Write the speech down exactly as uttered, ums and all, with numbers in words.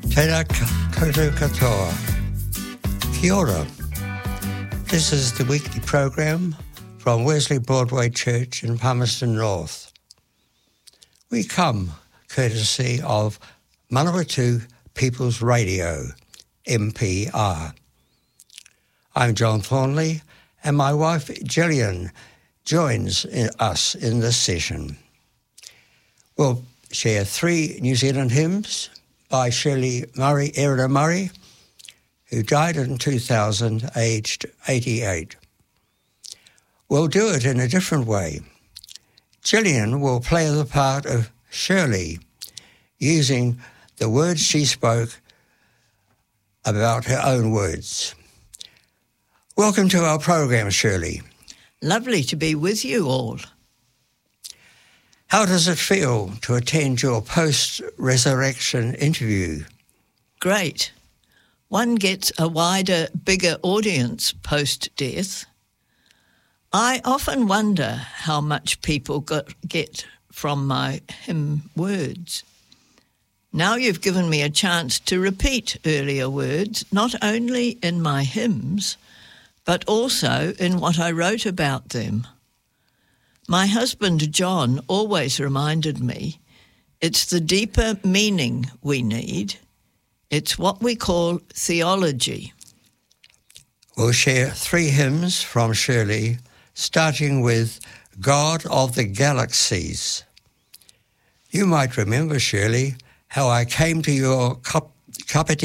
Tēnā koutou katoa. Kia ora. This is the weekly program from Wesley Broadway Church in Palmerston North. We come courtesy of Manawatu People's Radio, M P R. I'm John Thornley, and my wife Gillian joins in us in this session. We'll share three New Zealand hymns by Shirley Murray, Erina Murray, who died in two thousand, aged eighty-eight. We'll do it in a different way. Gillian will play the part of Shirley, using the words she spoke about her own words. Welcome to our program, Shirley. Lovely to be with you all. How does it feel to attend your post-resurrection interview? Great. One gets a wider, bigger audience post-death. I often wonder how much people got, get from my hymn words. Now you've given me a chance to repeat earlier words, not only in my hymns, but also in what I wrote about them. My husband, John, always reminded me it's the deeper meaning we need. It's what we call theology. We'll share three hymns from Shirley, starting with God of the Galaxies. You might remember, Shirley, how I came to your cup, cup